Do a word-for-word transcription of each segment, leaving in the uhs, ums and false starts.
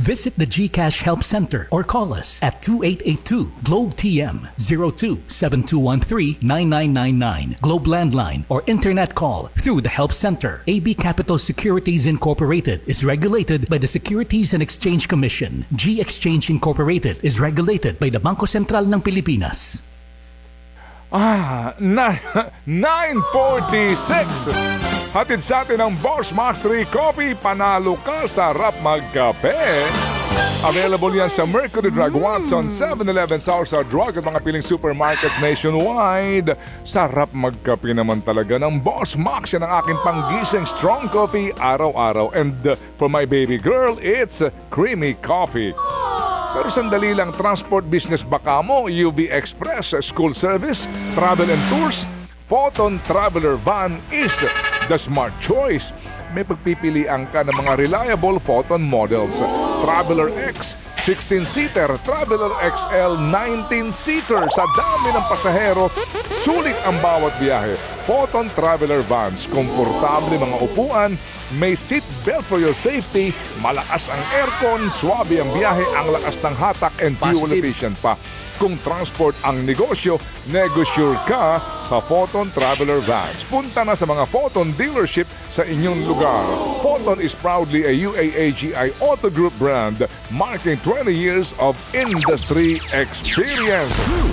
Visit the GCash Help Center or call us at two eight eight two Globe T M zero two seven two one three nine nine nine nine Globe Landline or internet call through the Help Center. A B Capital Securities Incorporated is regulated by the Securities and Exchange Commission. G Exchange Incorporated is regulated by the Bangko Sentral ng Pilipinas. Ah, na, nine forty-six. Hatid sa atin ang Boss Mastery Coffee. Panalo ka, sarap magkape. Available yan sa Mercury Drug, Watson, seven eleven, Southside Drug at mga piling supermarkets nationwide. Sarap magkape naman talaga ng Boss Max. Yan ang aking panggising strong coffee araw-araw. And uh, for my baby girl, it's uh, creamy coffee. Pero sandali lang, transport business baka mo, U V Express, school service, travel and tours, Photon Traveler Van is the smart choice. May pagpipilian ka ng mga reliable Photon models. Traveler X, sixteen-seater, Traveler X L, nineteen-seater. Sa dami ng pasahero, sulit ang bawat biyahe. Photon Traveler Vans, komportable mga upuan, may seat belts for your safety, malakas ang aircon, swabe ang biyahe, ang lakas ng hatak, and fuel efficient pa. Kung transport ang negosyo, negosure ka sa Photon Traveler Vans. Punta na sa mga Photon dealership sa inyong lugar. Photon is proudly a U A A G I Auto Group brand, marking twenty years of industry experience.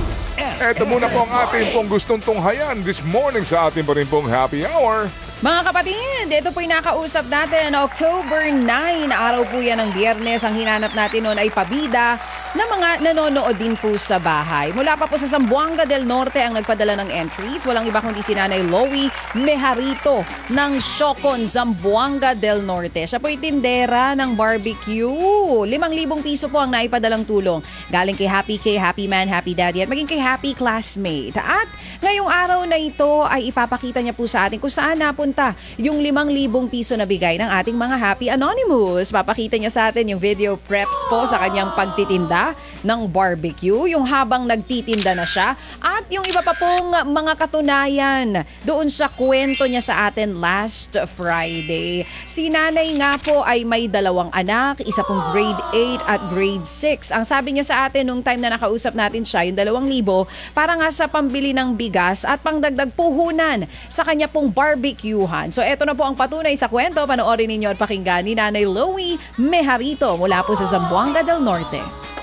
Ito muna po ang ating pong gustong tunghayan this morning sa ating pa rin pong happy hour. Mga kapatid, ito po'y nakausap natin. October nine, araw po yan ng Biyernes. Ang hinanap natin noon ay pabida na mga nanonood din po sa bahay. Mula pa po sa Zamboanga del Norte ang nagpadala ng entries. Walang iba kundi si Nanay Loie Mejarito ng Siocon, Zamboanga del Norte. Siya po'y tindera ng barbecue. Limang libong piso po ang naipadalang tulong. Galing kay Happy K, Happy Man, Happy Daddy at maging kay Happy Classmate. At ngayong araw na ito ay ipapakita niya po sa atin kung saan napunta yung limang libong piso na bigay ng ating mga Happy Anonymous. Papakita niya sa atin yung video preps po sa kanyang pagtitinda ng barbecue, yung habang nagtitinda na siya, at yung iba pa pong mga katunayan doon sa kwento niya sa atin last Friday. Si Nanay nga po ay may dalawang anak, isa pong grade eight at grade six. Ang sabi niya sa atin nung time na nakausap natin siya, yung dalawang libo, para nga sa pambili ng bigas at pangdagdag puhunan sa kanya pong barbecuehan. So eto na po ang patunay sa kwento. Panoorin ninyo at pakinggan ni Nanay Loie Mejarito mula po sa Zamboanga del Norte.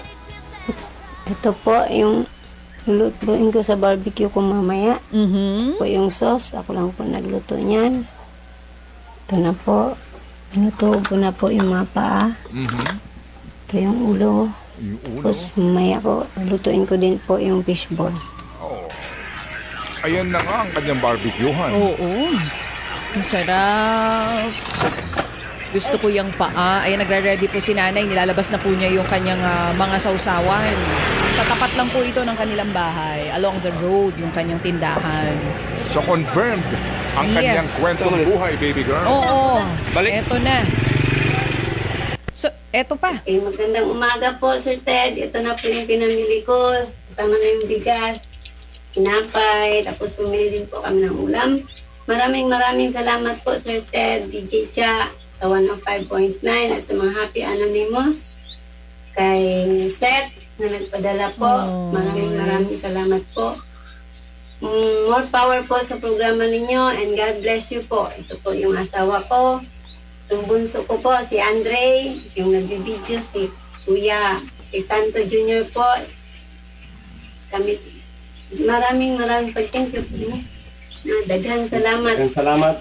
Ito po yung lulutuin ko sa barbecue ko mamaya. Mm-hmm. Po yung sauce. Ako lang po nagluto niyan. Ito na po. Luto ko na po yung mga paa. Mm-hmm. Ito yung ulo. Yung ulo? Tapos mamaya ko, lutuin ko din po yung fishball. Oh. Ayan na nga ang kanyang barbecuehan. Oo. Ang sarap. Gusto ko yung paa. Ayan, nagre-ready po si Nanay. Nilalabas na po niya yung kanyang uh, mga sausawan. Sa tapat lang po ito ng kanilang bahay. Along the road, yung kanyang tindahan. So confirmed ang Yes. kanyang kwentong buhay, baby girl. Oo. Balik. Eto na. So, eto pa. Okay, magandang umaga po, Sir Ted. Ito na po yung pinamili ko. Kasama na yung bigas, kinapay, tapos pumili din po kami ng ulam. Maraming maraming salamat po, Sir Ted, D J Cha, sa one oh five point nine at sa mga Happy Anonymous. Kay Seth na nagpadala po. Oh. Maraming maraming salamat po. Mm, more power po sa programa ninyo and God bless you po. Ito po yung asawa ko. Yung bunso ko po, si Andre, yung nagbibideo, si Kuya, si Santo Junior po. Kami, maraming maraming pag-thank you po. Daghang salamat. Daghang salamat.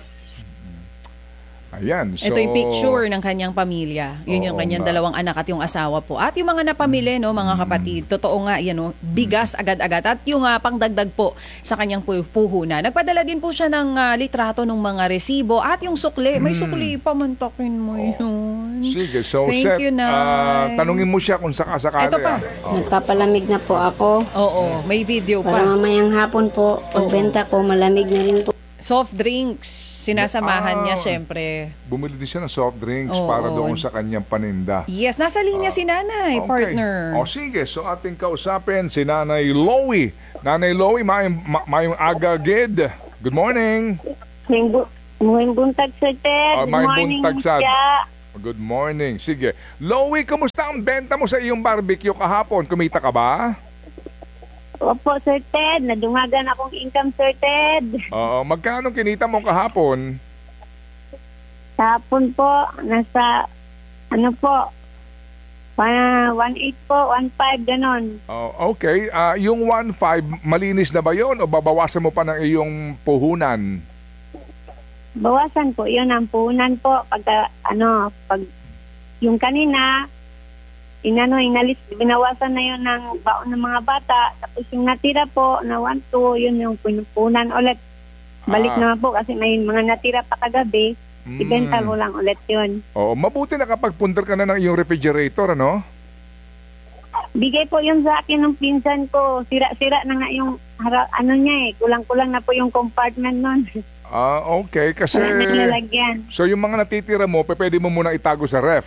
Ayan. So, Ito yung picture ng kanyang pamilya. Yun yung Oo kanyang nga. dalawang anak at yung asawa po. At yung mga napamili, no, mga kapatid, totoo nga, yan, no, bigas agad-agad. At yung uh, pangdagdag po sa kanyang pu- puhunan. Nagpadala din po siya ng uh, litrato ng mga resibo at yung sukli. May sukli pa, mantakin mo yun. Sige, so Thank Seth, you, Nay. ah, tanungin mo siya kung sakasakali. Ito pa. ah. Oh. Nagpapalamig na po ako. Oo, may video Para pa. mamayang hapon po, pagbenta ko, malamig na rin po. Soft drinks, sinasamahan Ah. niya syempre. Bumili din siya ng soft drinks Oo. para doon sa kanyang paninda. Yes, nasa linya si Nanay, Okay. partner. O sige, so ating kausapin si Nanay Loie. Nanay Loie, mayong, ma- mayong agagid. Good morning. Ngayong bu- ngayong buntag, Sir Ted. Oh, Good may morning, buntag, Sad. Tia. Good morning. Sige. Lowy, kumusta ang benta mo sa iyong barbecue kahapon? Kumita ka ba? Opo, Sir Ted. Nadungagan akong income, Sir Ted. Oo. Magkano kinita mo kahapon? Hapon po, nasa, ano po, one point eight po, one point five, ganon. Oh, okay. Ah, yung one point five, malinis na ba yon o babawasan mo pa ng iyong puhunan? Bawasan po, yun ang puhunan po. Pagka, ano, pag, yung kanina, inano, inalis, binawasan na yun ng baon ng mga bata. Tapos yung natira po, na one two, yun yung puhunan ulit. Balik Ah. naman po kasi may mga natira pa kagabi. Mm. Ibenta ko lang ulit yun. Oo, mabuti nakapagpunter ka na ng iyong refrigerator, ano? Bigay po yun sa akin ng pinsan ko. Sira-sira na nga yung hara, ano niya eh. Kulang-kulang na po yung compartment nun. Ah, okay. Kasi, Wala nang lalagyan. so yung mga natitira mo, pe- pwede mo muna itago sa ref.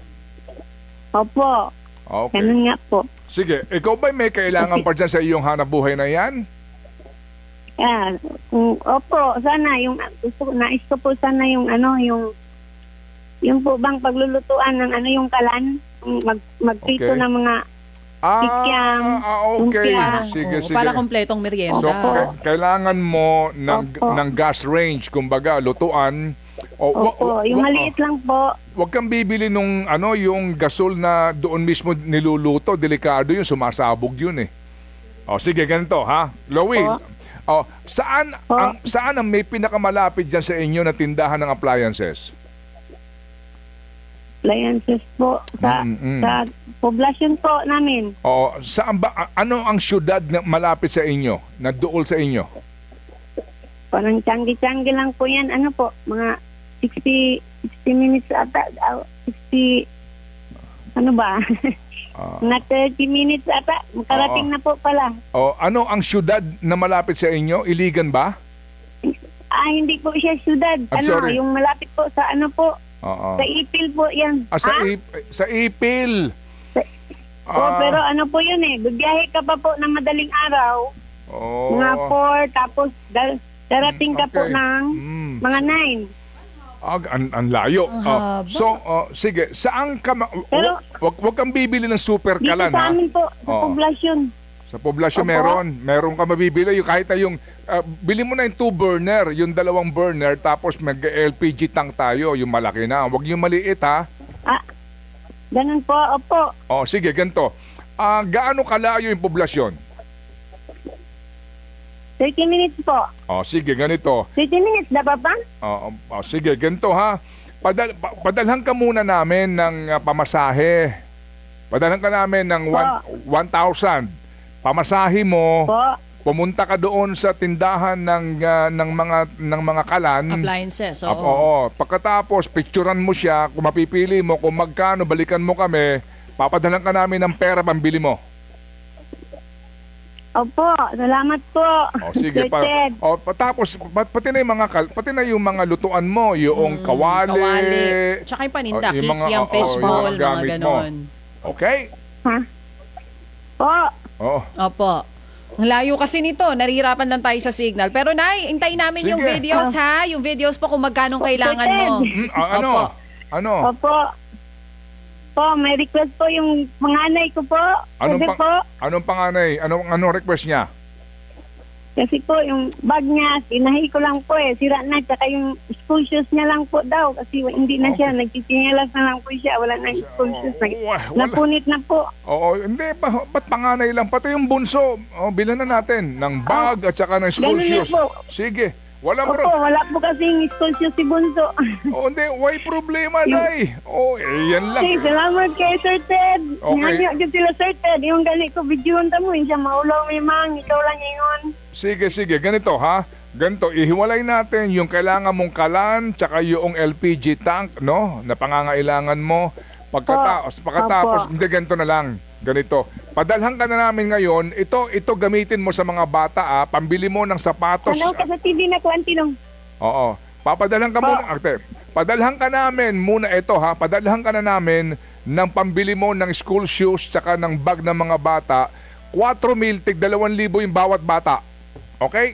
Opo. Okay. Ganun nga po. Sige, ikaw ba may kailangan pa dyan sa iyong hanap buhay na yan? Yeah. Mm, opo, sana yung gusto ko, nais ko po sana yung ano, yung yung po bang paglulutuan ng ano yung kalan, Yung mag magprito Okay. ng mga Ah, Kikiam, ah okay. lumpia. Sige, Oo, sige. para kompletong merienda. So, ka- kailangan mo ng, Opo. ng gas range, kumbaga, lutuan. O, wa- opo, wa- yung wa- maliit lang po. Huwag kang bibili nung ano, yung gasol na doon mismo niluluto. Delikado yun, sumasabog yun eh. O, sige, ganito ha. Lowy, o, saan, Po. ang, saan ang may pinakamalapit dyan sa inyo na tindahan ng appliances? Appliances po sa Mm, mm. sa poblasyon po namin. O, saan ba, a- ano ang syudad na malapit sa inyo, na dool sa inyo? Parang tiyanggi-tiyanggi lang po yan. Ano po, mga sixty minutes ata. ah, sixty, ano ba? Ah. Mga thirty minutes ata. Makarating Oo. na po pala. O, ano ang syudad na malapit sa inyo? Iligan ba? Ah, hindi po siya syudad. I'm ano, sorry. yung malapit po sa ano po, Oo. sa Ipil po yan. Ah, sa, Ah? ip- sa Ipil. Oh, Ah. pero ano po yun eh, bibiyahe ka pa po ng madaling araw, Oh. mga four, tapos dar- darating ka po Okay. ng Mm. mga nine. Ah, ang, ang layo. Ang Ah, haba. so, ah, sige, saan ka ma- Pero- wag, wag kang bibili ng super Dito kalan, sa ha? amin po, sa Oo. poblasyon. Sa poblasyon Opo. meron. Meron ka mabibili. Yung, kahit na yung, ah, bili mo na yung two burner, yung dalawang burner, tapos mag-L P G tank tayo, yung malaki na. Wag yung maliit, ha? Ah, ganun po, opo. Oh, sige, ganito. Ah, gaano kalayo yung poblasyon? thirty minutes po. Oh, sige, ganito. thirty minutes, dapat ba? Oo, oh, sige, ganito ha. Padal, pa- padalhan ka muna namin ng ah, pamasahe. Padalhan ka namin ng one- one thousand. Pamasahe mo, Po. pumunta ka doon sa tindahan ng ah, ng mga ng mga kalan. Appliances, Ah, oo. oo. Pagkatapos, picturean mo siya, kung mapipili mo, kung magkano, balikan mo kami, papadalan ka namin ng pera pambili mo. Opo, salamat po. O sige, Sir pa, Ted. o, patapos, pat, pati na yung mga, kal- pati na yung mga lutuan mo, yung kawali. Mm, Kawali. Tsaka yung paninda, O, yung mga- kikiam, oo, fishbowl, yung mga gamit mo. ganon. Okay? Ha? Po. Oo. Opo. Ang layo kasi nito, narihirapan lang tayo sa signal. Pero Nay, hintayin namin yung Sige. videos ha. Yung videos po kung magkano kailangan mo. Hmm, ah, ano? Opo. Ano? Opo. Po, may request po yung mga anay ko po. Anong, Pwede pang, po. anong panganay? Anong, anong request niya? Kasi po, yung bag niya, sinahi ko lang po eh. Sira na, tsaka yung school shoes niya lang po daw. Kasi hindi na siya, nagsisinyalas na lang po siya. Wala na yung school shoes. Nag- Oh, wala. napunit na po. Oo, hindi. Pa, ba't panganay lang? Pati yung bunso. O, bilan na natin ng bag at saka ng school Ganun na shoes. po. Sige. Walang Opo, pro- wala po kasing school shoes si Bunso. Oh, hindi. Way problema, Nay. Oh, eh, yan lang. Okay, salamat kay Sir Ted. Okay. Nangyay ka sila Sir Ted. Yung gani ko, videoon ta mo. Siya maulaw may mang. Ikaw lang ingon. Sige, sige. Ganito, ha? Ganito, ihiwalay natin yung kailangan mong kalan tsaka yung L P G tank, no? Na pangangailangan mo. Pagkatapos, pagkatapos, Opo. hindi, ganito na lang. Ganito. Padalhan ka na namin ngayon. Ito, ito gamitin mo sa mga bata, ah. Pambili mo ng sapatos. Ano ka sa T V na ko, Antinong? Oo. Papadalhan ka Po. muna, ate. Padalhan ka namin muna ito, ha? Padalhan ka na namin ng pambili mo ng school shoes tsaka ng bag ng mga bata. four mil, tig dalawang libo yung bawat bata. Okay?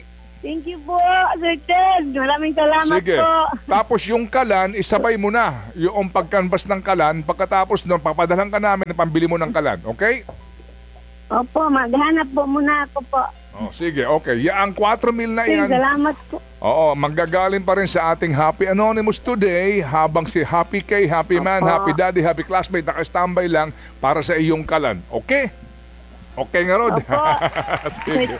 Thank you po, Sir Ted. Maraming salamat Sige. po. Tapos yung kalan, isabay mo na yung pagkanvas ng kalan. Pagkatapos nun, papadalan ka namin ng pambili mo ng kalan. Okay? Opo, maghanap po muna ako po. Oh, sige, okay. Yang four mil na Sir, yan. salamat po. Oo, manggagaling pa rin sa ating Happy Anonymous today habang si Happy K, Happy Man, Opo. Happy Daddy, Happy Classmate naka-standby lang para sa iyong kalan. Okay? Okay nga, Rod? Opo. Sige.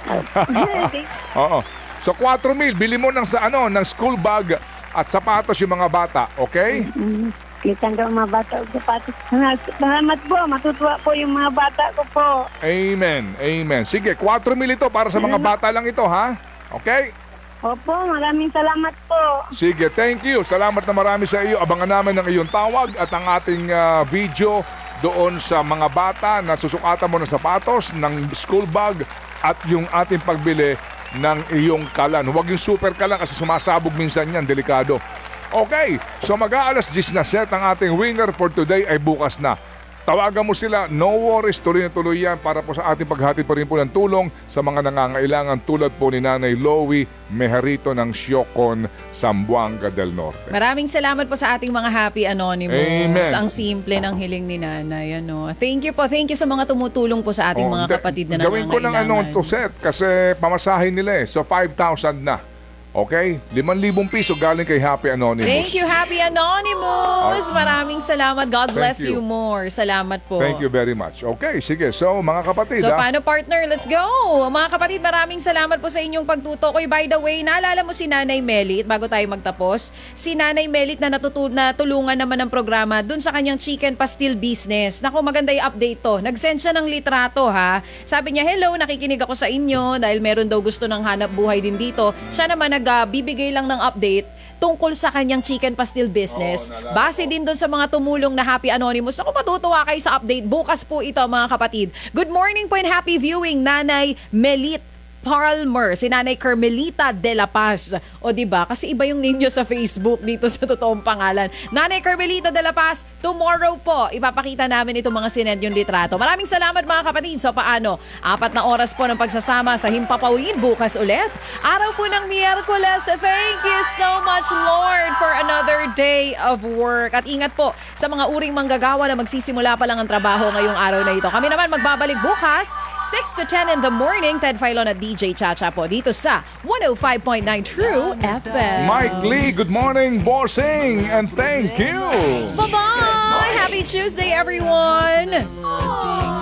Oo. So, four mil, bili mo ng, sa, ano, ng school bag at sapatos yung mga bata. Okay? Kitang daw mga bata o sapatos. Salamat po, matutuwa po yung mga bata ko po. Amen. Amen. Sige, four mil ito para sa mga bata lang ito, ha? Okay? Opo, maraming salamat po. Sige, thank you. Salamat na marami sa iyo. Abangan namin ang iyong tawag at ang ating ah, video doon sa mga bata na susukatan mo ng sapatos, ng school bag at yung ating pagbili ng iyong kalan. Huwag yung super kalan kasi sumasabog minsan yan. Delikado. Okay, so mag-aalas ten na set. Ang ating winner for today ay bukas na. Tawagan mo sila, no worries, tuloy na tuloy yan para po sa ating paghatid pa rin po ng tulong sa mga nangangailangan tulad po ni Nanay Lowy Mejarito ng Siocon, Zamboanga del Norte. Maraming salamat po sa ating mga Happy Anonymous. Amen. Ang simple ng hiling ni Nanay. Ano. Thank you po. Thank you sa mga tumutulong po sa ating Oh, mga da- kapatid na Gawin ko ng ano nangangailangan. to set kasi pamasahin nila eh. So five thousand na. Okay? limang libong piso galing kay Happy Anonymous. Thank you, Happy Anonymous. Maraming salamat. God bless Thank you. you. more. Salamat po. Thank you very much. Okay, sige. So mga kapatid, So ah, paano partner? Let's go! Mga kapatid, maraming salamat po sa inyong pagtutukoy. By the way, naalala mo si Nanay Melit bago tayo magtapos? Si Nanay Melit na natutu- natulungan naman ng programa dun sa kanyang chicken pastil business. Naku, maganda yung update to. Nag-send siya ng litrato ha. Sabi niya, hello, nakikinig ako sa inyo dahil meron daw gusto ng hanap buhay din dito. Siya naman nagbibigay lang ng update tungkol sa kanyang chicken pastil business. Oo, naalala Base din doon sa mga tumulong na Happy Anonymous. Ako matutuwa kayo sa update. Bukas po ito mga kapatid. Good morning po and happy viewing, Nanay Melit Palmer, si Nanay Carmelita de la Paz. O diba? Kasi iba yung name nyo sa Facebook dito sa totoong pangalan. Nanay Carmelita de la Paz, tomorrow po, ipapakita namin itong mga sinend yung litrato. Maraming salamat mga kapatid. So paano? Apat na oras po ng pagsasama sa Himpapawid. Bukas ulit. Araw po ng Miyerkules. Thank you so much, Lord, for another day of work. At ingat po sa mga uring manggagawa na magsisimula pa lang ang trabaho ngayong araw na ito. Kami naman magbabalik bukas, six to ten in the morning. Ted Filon at D J Chacha po dito sa one oh five point nine True F M. Mike Lee, good morning, bossing, and thank you. Bye-bye! Happy Tuesday, everyone!